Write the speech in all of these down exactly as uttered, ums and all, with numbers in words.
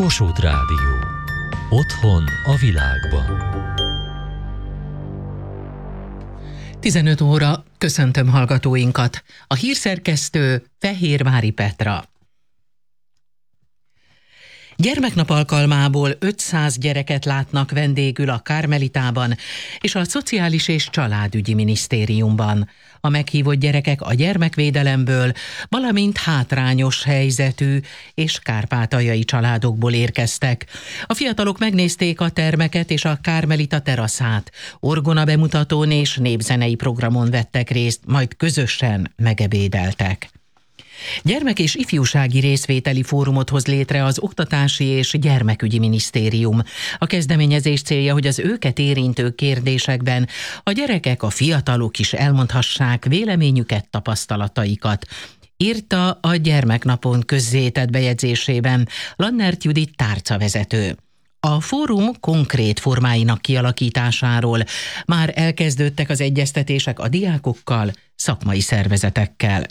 Kossuth Rádió. Otthon a világban. tizenöt óra, köszöntöm hallgatóinkat. A hírszerkesztő Fehérvári Petra. Gyermeknap alkalmából ötszáz gyereket látnak vendégül a Kármelitában és a Szociális és Családügyi Minisztériumban. A meghívott gyerekek a gyermekvédelemből, valamint hátrányos helyzetű és kárpátaljai családokból érkeztek. A fiatalok megnézték a termeket és a Kármelita teraszát, orgona bemutatón és népzenei programon vettek részt, majd közösen megebédeltek. Gyermek- és ifjúsági részvételi fórumot hoz létre az Oktatási és Gyermekügyi Minisztérium. A kezdeményezés célja, hogy az őket érintő kérdésekben a gyerekek, a fiatalok is elmondhassák véleményüket, tapasztalataikat, írta a Gyermeknapon közzétett bejegyzésében Lannert Judit tárcavezető. A fórum konkrét formáinak kialakításáról már elkezdődtek az egyeztetések a diákokkal, szakmai szervezetekkel.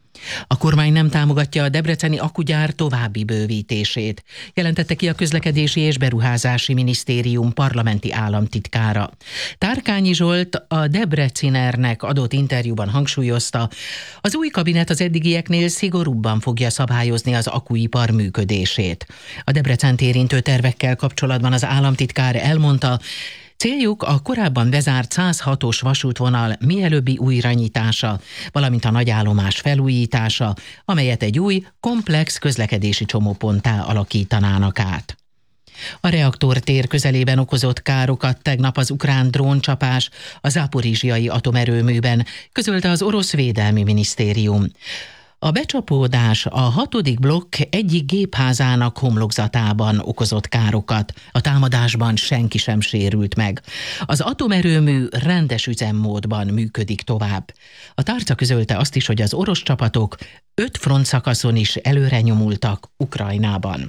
A kormány nem támogatja a debreceni akugyár további bővítését, jelentette ki a Közlekedési és Beruházási Minisztérium parlamenti államtitkára. Tárkányi Zsolt a Debrecinernek adott interjúban hangsúlyozta, az új kabinet az eddigieknél szigorúbban fogja szabályozni az akuipar működését. A Debrecent érintő tervekkel kapcsolatban az államtitkár elmondta, céljuk a korábban bezárt száz hatos vasútvonal mielőbbi újranyitása, valamint a nagyállomás felújítása, amelyet egy új, komplex közlekedési csomóponttá alakítanának át. A reaktortér közelében okozott károkat tegnap az ukrán dróncsapás a záporizsiai atomerőműben, közölte az orosz védelmi minisztérium. A becsapódás a hatodik blokk egyik gépházának homlokzatában okozott károkat. A támadásban senki sem sérült meg. Az atomerőmű rendes üzemmódban működik tovább. A tárca közölte azt is, hogy az orosz csapatok öt frontszakaszon is előre nyomultak Ukrajnában.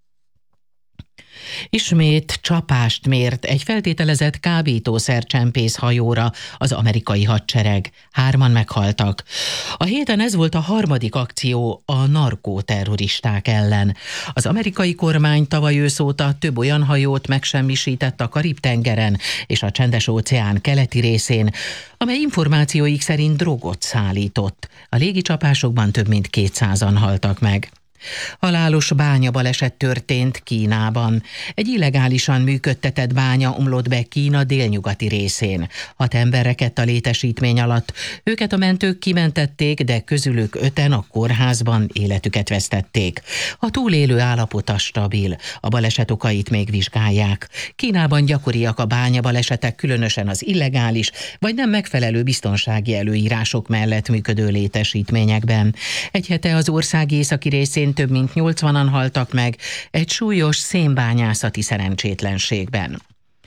Ismét csapást mért egy feltételezett kábítószercsempész hajóra az amerikai hadsereg. Hárman meghaltak. A héten ez volt a harmadik akció a narkóterroristák ellen. Az amerikai kormány tavaly ősz óta több olyan hajót megsemmisített a Karib-tengeren és a Csendes-óceán keleti részén, amely információik szerint drogot szállított. A légicsapásokban több mint kétszázan haltak meg. Halálos bányabaleset történt Kínában. Egy illegálisan működtetett bánya omlott be Kína délnyugati részén. Hat ember rekedt a létesítmény alatt. Őket a mentők kimentették, de közülük öten a kórházban életüket vesztették. A túlélő állapota stabil. A baleset okait még vizsgálják. Kínában gyakoriak a bányabalesetek, különösen az illegális vagy nem megfelelő biztonsági előírások mellett működő létesítményekben. Egy hete az ország északi részén több mint nyolcvanan haltak meg egy súlyos szénbányászati szerencsétlenségben.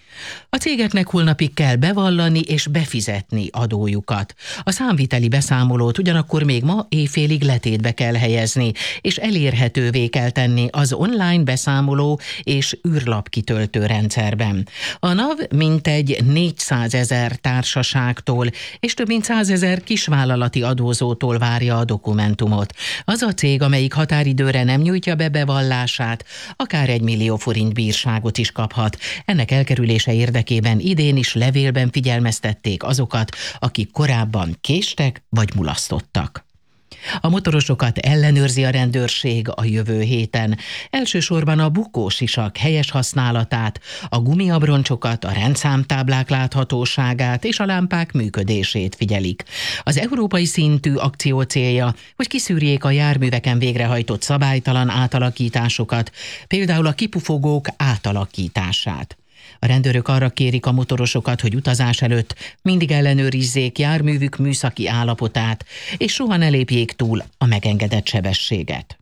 A cégeknek holnapig kell bevallani és befizetni adójukat. A számviteli beszámolót ugyanakkor még ma éjfélig letétbe kell helyezni, és elérhetővé kell tenni az online beszámoló és űrlapkitöltő rendszerben. A NAV mintegy négyszázezer társaságtól és több mint százezer kisvállalati adózótól várja a dokumentumot. Az a cég, amelyik határidőre nem nyújtja be bevallását, akár egy millió forint bírságot is kaphat. Ennek elkerülése érdekében idén is levélben figyelmeztették azokat, akik korábban késtek vagy mulasztottak. A motorosokat ellenőrzi a rendőrség a jövő héten. Elsősorban a bukósisak helyes használatát, a gumiabroncsokat, a rendszámtáblák láthatóságát és a lámpák működését figyelik. Az európai szintű akció célja, hogy kiszűrjék a járműveken végrehajtott szabálytalan átalakításokat, például a kipufogók átalakítását. A rendőrök arra kérik a motorosokat, hogy utazás előtt mindig ellenőrizzék járművük műszaki állapotát, és soha ne lépjék túl a megengedett sebességet.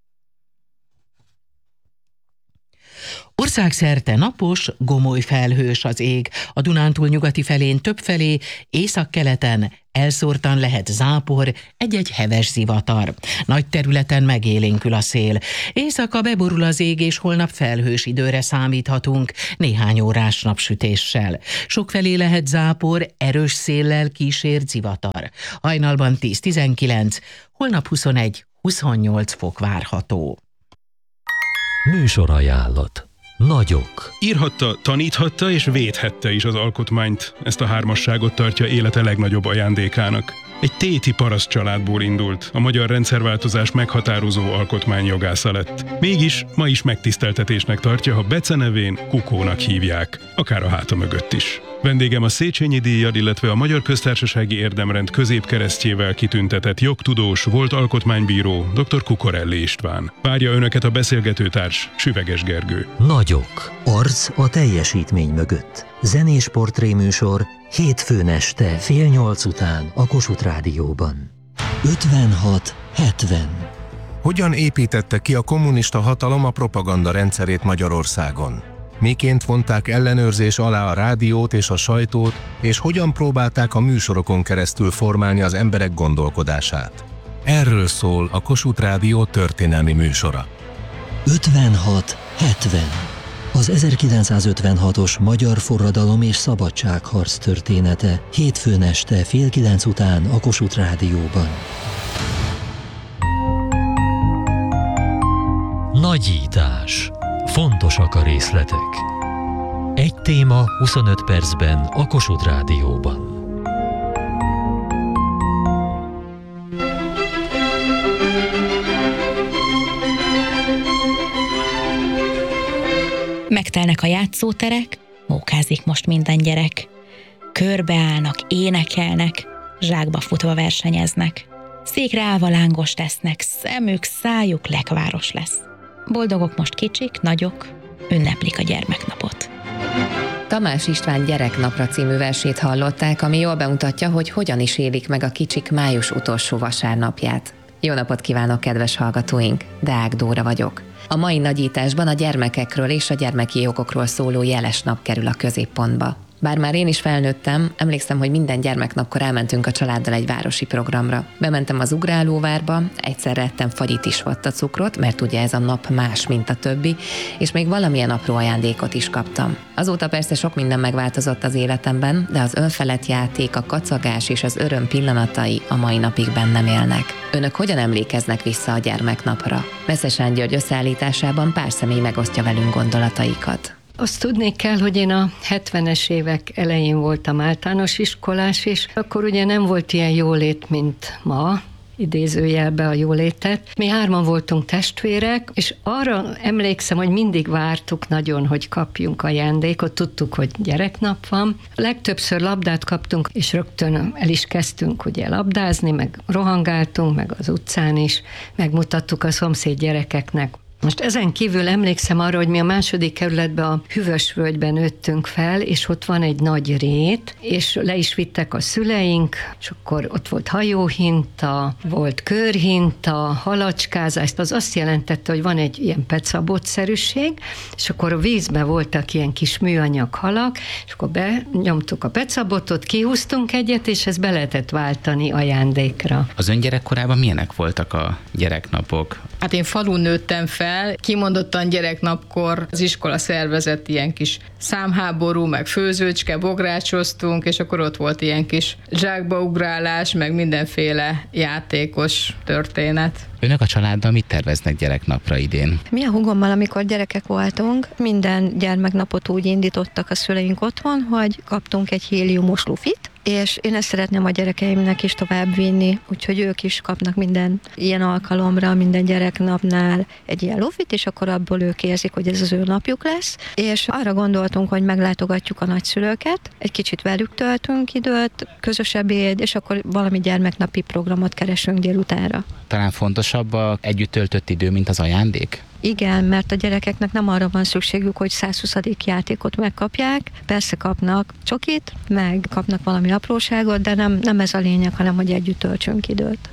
Országszerte napos, gomoly felhős az ég, a Dunántúl nyugati felén többfelé, északkeleten elszórtan lehet zápor, egy-egy heves zivatar. Nagy területen megélénkül a szél. Éjszaka beborul az ég, és holnap felhős időre számíthatunk, néhány órás napsütéssel. Sokfelé lehet zápor, erős széllel kísért zivatar. Hajnalban tíz-tizenkilenc, holnap huszonegy-huszonnyolc fok várható. Műsorajánlat. Nagyok. Írhatta, taníthatta és védhette is az alkotmányt. Ezt a hármasságot tartja élete legnagyobb ajándékának. Egy téti paraszt családból indult, a magyar rendszerváltozás meghatározó alkotmányjogásza lett. Mégis ma is megtiszteltetésnek tartja, ha becenevén Kukónak hívják, akár a háta mögött is. Vendégem a Széchenyi díjjal, illetve a Magyar Köztársasági Érdemrend középkeresztjével kitüntetett jogtudós, volt alkotmánybíró, dr. Kukorelli István. Várja önöket a beszélgetőtárs, Süveges Gergő. Nagyok. Arc a teljesítmény mögött. Zenés portréműsor hétfőn este fél nyolc után a Kossuth Rádióban. ötvenhat hetven. Hogyan építette ki a kommunista hatalom a propaganda rendszerét Magyarországon? Miként vonták ellenőrzés alá a rádiót és a sajtót, és hogyan próbálták a műsorokon keresztül formálni az emberek gondolkodását? Erről szól a Kossuth Rádió történelmi műsora. ötvenhat hetven. Az ezerkilencszázötvenhatos magyar forradalom és szabadságharc története hétfőn este fél kilenc után a Kossuth Rádióban. Nagyítás. Fontosak a részletek. Egy téma huszonöt percben a Kossuth Rádióban. Megtelnek a játszóterek, mókázik most minden gyerek. Körbeállnak, énekelnek, zsákba futva versenyeznek. Székre állva lángos tesznek, szemük, szájuk lekváros lesz. Boldogok most kicsik, nagyok, ünneplik a gyermeknapot. Tamás István Gyereknapra című versét hallották, ami jól bemutatja, hogy hogyan is élik meg a kicsik május utolsó vasárnapját. Jó napot kívánok, kedves hallgatóink! Deák Dóra vagyok. A mai nagyításban a gyermekekről és a gyermeki jogokról szóló jeles nap kerül a középpontba. Bár már én is felnőttem, emlékszem, hogy minden gyermeknapkor elmentünk a családdal egy városi programra. Bementem az ugrálóvárba, egyszerre ettem fagyit is vattacukrot, mert ugye ez a nap más, mint a többi, és még valamilyen apró ajándékot is kaptam. Azóta persze sok minden megváltozott az életemben, de az önfelett játék, a kacagás és az öröm pillanatai a mai napig bennem élnek. Önök hogyan emlékeznek vissza a gyermeknapra? Veszesán György összeállításában pár személy megosztja velünk gondolataikat. Azt tudni kell, hogy én a hetvenes évek elején voltam általános iskolás, és akkor ugye nem volt ilyen jólét, mint ma, idézőjelbe a jólétet. Mi hárman voltunk testvérek, és arra emlékszem, hogy mindig vártuk nagyon, hogy kapjunk ajándékot, tudtuk, hogy gyereknap van. Legtöbbször labdát kaptunk, és rögtön el is kezdtünk ugye labdázni, meg rohangáltunk, meg az utcán is, megmutattuk a szomszéd gyerekeknek. Most ezen kívül emlékszem arra, hogy mi a második kerületben a Hűvösvölgyben nőttünk fel, és ott van egy nagy rét, és le is vittek a szüleink, és akkor ott volt hajóhinta, volt körhinta, halacskázás, az azt jelentette, hogy van egy ilyen pecabotszerűség, és akkor a vízben voltak ilyen kis műanyag halak, és akkor benyomtuk a pecabotot, kihúztunk egyet, és ezt be lehetett váltani ajándékra. Az ön gyerekkorában milyenek voltak a gyereknapok? Hát én falun nőttem fel, kimondottan gyereknapkor az iskola szervezett ilyen kis számháború, meg főzőcske, bográcsoztunk, és akkor ott volt ilyen kis zsákbaugrálás, meg mindenféle játékos történet. Önök a családdal mit terveznek gyereknapra idén? Mi a húgommal, amikor gyerekek voltunk, minden gyermeknapot úgy indítottak a szüleink otthon, hogy kaptunk egy héliumos lufit, és én ezt szeretném a gyerekeimnek is tovább vinni, úgyhogy ők is kapnak minden ilyen alkalomra, minden gyereknapnál egy ilyen lufit, és akkor abból ők érzik, hogy ez az ő napjuk lesz, és arra gondoltunk, hogy meglátogatjuk a nagyszülőket, egy kicsit velük töltünk időt, közös ebéd, és akkor valami gyermeknapi programot keresünk délutánra. Talán fontosabb a együtt töltött idő, mint az ajándék? Igen, mert a gyerekeknek nem arra van szükségük, hogy százhuszadik játékot megkapják. Persze kapnak csokit, meg kapnak valami apróságot, de nem, nem ez a lényeg, hanem hogy együtt töltsünk időt.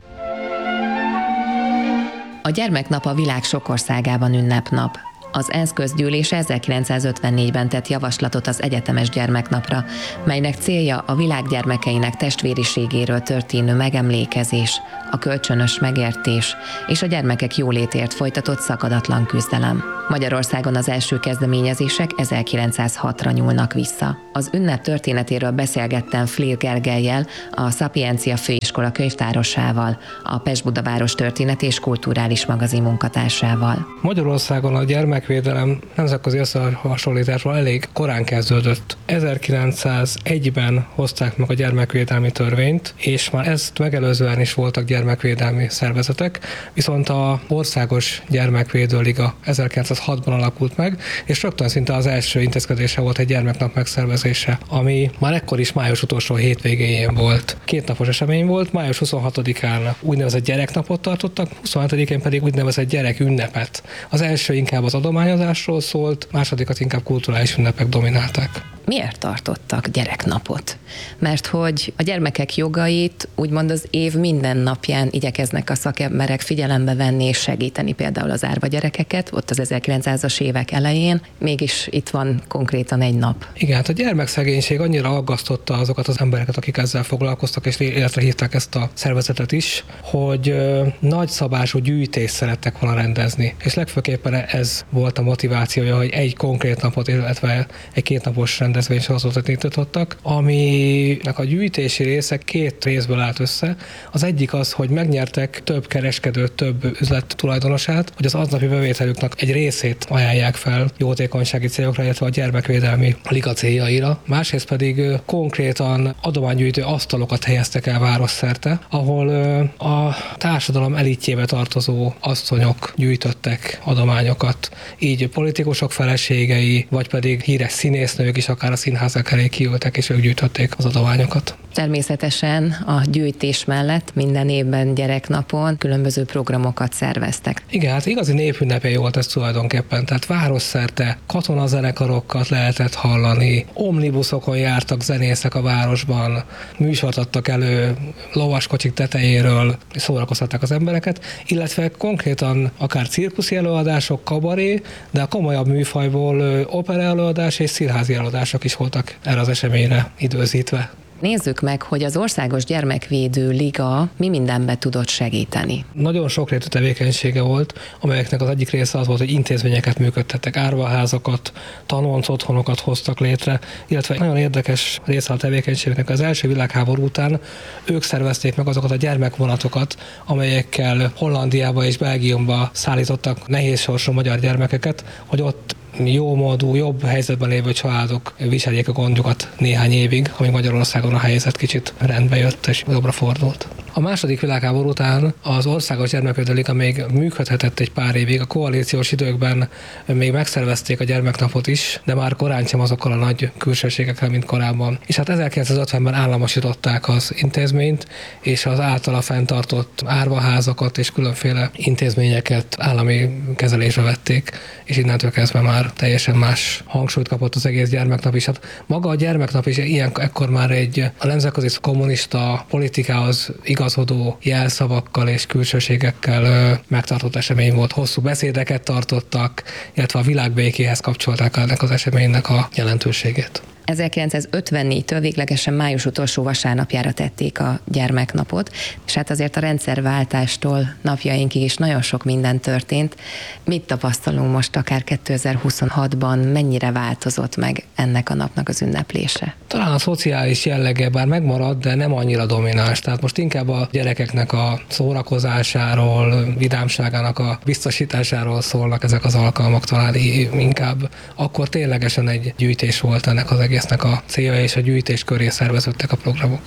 A gyermeknap a világ sok országában ünnepnap. Az ENSZ közgyűlés ezerkilencszázötvennégyben tett javaslatot az egyetemes gyermeknapra, melynek célja a világ gyermekeinek testvériségéről történő megemlékezés, a kölcsönös megértés és a gyermekek jólétért folytatott szakadatlan küzdelem. Magyarországon az első kezdeményezések ezerkilencszázhatra nyúlnak vissza. Az ünnep történetéről beszélgettem Flir Gergellyel, a Szapiencia Főiskola könyvtárosával, a Pest Budaváros Történet és Kulturális Magazin munkatársával. Magyarországon a gyermek gyermekvédelem nemzetközi összehasonlításban elég korán kezdődött. ezerkilencszázegyben hozták meg a gyermekvédelmi törvényt, és már ezt megelőzően is voltak gyermekvédelmi szervezetek, viszont a Országos Gyermekvédőliga ezerkilencszázhatban alakult meg, és rögtön szinte az első intézkedése volt egy gyermeknap megszervezése, ami már ekkor is május utolsó hétvégéjén volt. Két napos esemény volt, május huszonhatodikán úgynevezett gyereknapot tartottak, huszonhetedikén pedig úgynevezett gyerekünnepet. Az első inkább az adományozásról szólt, másodikat inkább kulturális ünnepek dominálták. Miért tartottak gyereknapot? Mert hogy a gyermekek jogait úgymond az év minden napján igyekeznek a szakemberek figyelembe venni és segíteni például az árva gyerekeket, ott az ezerkilencszázas évek elején, mégis itt van konkrétan egy nap. Igen, hát a gyermekszegénység annyira aggasztotta azokat az embereket, akik ezzel foglalkoztak, és életre hívták ezt a szervezetet is, hogy ö, nagyszabású gyűjtést szerettek volna rendezni. És legfőképpen ez volt a motivációja, hogy egy konkrét napot, illetve egy kétnapos rendezvénysorozatot nyitottak, aminek a gyűjtési része két részből állt össze. Az egyik az, hogy megnyertek több kereskedőt, több üzlet tulajdonosát, hogy az aznapi bevételüknek egy részét ajánlják fel jótékonysági célokra, illetve a gyermekvédelmi liga céljaira. Másrészt pedig konkrétan adománygyűjtő asztalokat helyeztek el városszerte, ahol a társadalom elitjébe tartozó asszonyok gyűjtöttek adományokat. Így politikusok feleségei, vagy pedig híres színésznők is akár a színházak elé kiültek, és ők gyűjtötték az adományokat. Természetesen a gyűjtés mellett minden évben gyereknapon különböző programokat szerveztek. Igen, hát igazi népünnepé volt ez tulajdonképpen, tehát városszerte katonazenekarokat lehetett hallani, omnibuszokon jártak zenészek a városban, műsort adtak elő lovaskocsik tetejéről, szórakoztatták az embereket, illetve konkrétan akár cirkuszi előadások, kabaré, de a komolyabb műfajból opera előadás és színházi előadások is voltak erre az eseményre időzítve. Nézzük meg, hogy az Országos Gyermekvédő Liga mi mindenben tudott segíteni. Nagyon sokrétű tevékenysége volt, amelyeknek az egyik része az volt, hogy intézményeket működtettek, árvaházakat, tanonc otthonokat hoztak létre, illetve nagyon érdekes része a tevékenységnek az első világháború után ők szervezték meg azokat a gyermekvonatokat, amelyekkel Hollandiába és Belgiumba szállítottak nehéz sorsú magyar gyermekeket, hogy ott jó módú, jobb helyzetben lévő családok viseljék a gondjukat néhány évig, amíg Magyarországon a helyzet kicsit rendbe jött és jobbra fordult. A második világháború után az Országos Gyermekvédő Liga még működhetett egy pár évig. A koalíciós időkben még megszervezték a gyermeknapot is, de már korán sem azokkal a nagy külsőségekkel, mint korábban. És hát ezerkilencszázötvenben államosították az intézményt, és az általa fenntartott árvaházakat és különféle intézményeket állami kezelésre vették, és innentől kezdve már teljesen más hangsúlyt kapott az egész gyermeknap is. Hát maga a gyermeknap is ilyen, ekkor már egy a nemzetközi kommunista politikához igazodó jelszavakkal és külsőségekkel ö, megtartott esemény volt. Hosszú beszédeket tartottak, illetve a világbékéhez kapcsolták ennek az eseménynek a jelentőségét. ezerkilencszázötvennégytől véglegesen május utolsó vasárnapjára tették a gyermeknapot, és hát azért a rendszerváltástól napjainkig is nagyon sok minden történt. Mit tapasztalunk most akár kétezer-huszonhatban, mennyire változott meg ennek a napnak az ünneplése? Talán a szociális jellege bár megmarad, de nem annyira domináns. Tehát most inkább a gyerekeknek a szórakozásáról, vidámságának a biztosításáról szólnak ezek az alkalmak, talán inkább. Akkor ténylegesen egy gyűjtés volt ennek az egésznek a célja, és a gyűjtés köré szerveződtek a programok.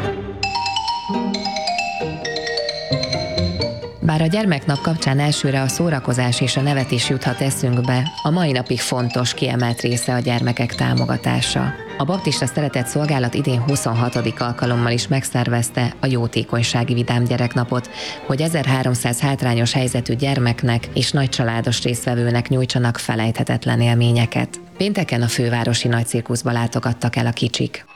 Bár a gyermeknap kapcsán elsőre a szórakozás és a nevetés juthat eszünkbe, a mai napig fontos, kiemelt része a gyermekek támogatása. A Baptista Szeretett Szolgálat idén huszonhatodik alkalommal is megszervezte a Jótékonysági Vidám Gyereknapot, hogy ezerháromszáz hátrányos helyzetű gyermeknek és nagycsaládos résztvevőnek nyújtsanak felejthetetlen élményeket. Pénteken a fővárosi nagycirkuszba látogattak el a kicsik.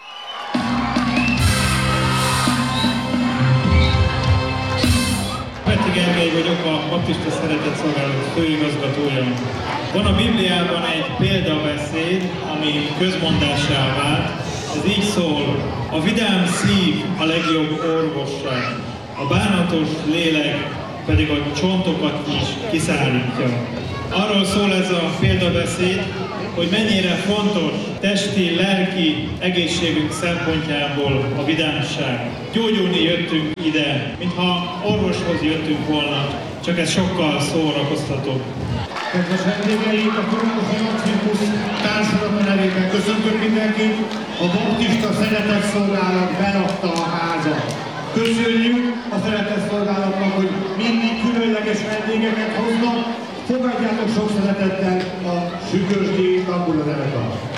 Petti Gergely vagyok, a Baptista Szeretett Szolgálat főigazgatója. Van a Bibliában egy példabeszéd, ami közmondássá vált. Ez így szól: a vidám szív a legjobb orvosság, a bánatos lélek pedig a csontokat is kiszállítja. Arról szól ez a példabeszéd, hogy mennyire fontos testi, lelki egészségünk szempontjából a vidámság. Gyógyulni jöttünk ide, mintha orvoshoz jöttünk volna, csak ez sokkal szórakoztatóbb. Kedves vendégeink, a Korongosi Narcisztus társadalma nevében köszöntök mindenkit, a baptista szeretetszolgálat berakta a házat. Köszönjük a szeretetszolgálatnak, hogy mindig különleges vendégeket hoznak, fogadjátok sok szeretettel a Sükösdi Tambura zenekart.